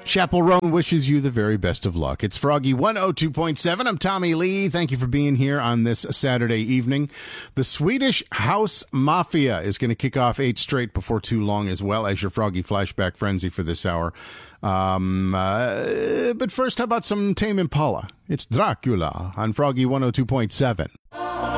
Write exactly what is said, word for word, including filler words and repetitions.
Chapel Roan wishes you the very best of luck. It's Froggy one oh two point seven. I'm Tommy Lee. Thank you for being here on this Saturday evening. The Swedish House Mafia is going to kick off eight straight before too long, as well as your Froggy Flashback Frenzy for this hour. Um, uh, but first, how about some Tame Impala? It's Dracula on Froggy one oh two point seven.